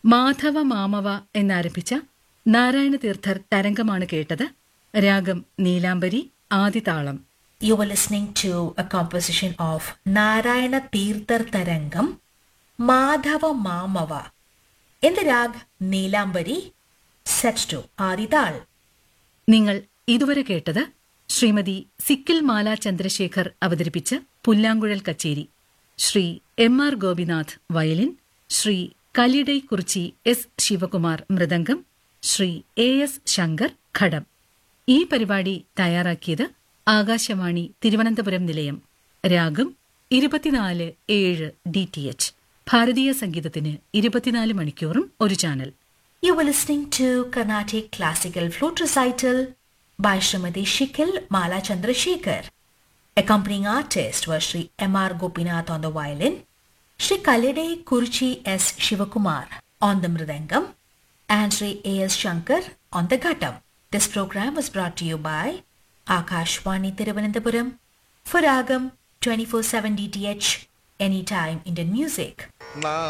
മാധവ മാമവ എന്നാരംഭിച്ച നാരായണ തീർത്ഥർ തരംഗമാണ് കേട്ടത്. രാഗം നീലാംബരി, ആദിതാളം. You were listening to a composition of Narayana Tirthar Tarangam, Madhava Mamava, in the rag Neelambari, set to Adithal. നിങ്ങൾ ഇതുവരെ കേട്ടത് ശ്രീമതി സിക്കിൽ മാല ചന്ദ്രശേഖർ അവതരിപ്പിച്ച പുല്ലാങ്കുഴൽ കച്ചേരി. Shri M R Gopinath violin, Shri കലിഡൈ Kurichi S Shivakumar mridangam, Shri A S Shankar ഘടം. ഈ പരിപാടി തയ്യാറാക്കിയത് ആകാശവാണി തിരുവനന്തപുരം നിലയം. രാഗം 24/7 DTH. ഭാരതീയ സംഗീതത്തിന് 24 മണിക്കൂറും ഒരു channel. You were listening to Carnatic Classical Flute Recital by Srimati Shikil Mala Chandrasekhar. Accompanying artists were Sri M. R. Gopinath on the violin, Sri Kalidai Kurchi S. Shivakumar on the mridangam, and Sri A. S. Shankar on the ghattam. This program was brought to you by Akashvani Thiruvananthapuram for Ragam 24/7 DTH, anytime Indian music.